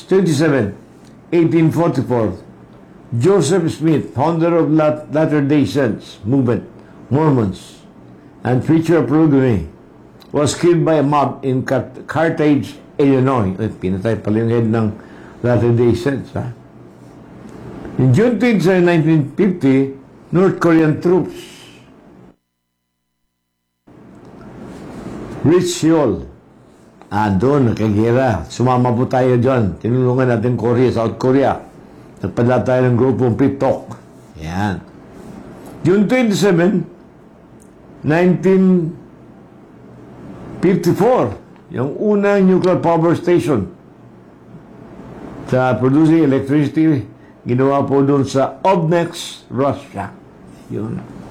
27, 1844, Joseph Smith, founder of Latter-day Saints movement, Mormons, and preacher of polygamy, was killed by a mob in Carthage, Illinois. Pinatay pala yung head ng Latter-day Saints, ha? In June 27, 1950, North Korean troops reached Seoul. Doon, nakagera. Sumama po tayo dyan. Tinulungan natin Korea, South Korea. Nagpadala tayo ng grupong Pitok. Yan. June 27, 1954, yung unang nuclear power station sa producing electricity, ginawa po doon sa Obnex, Russia. Yun.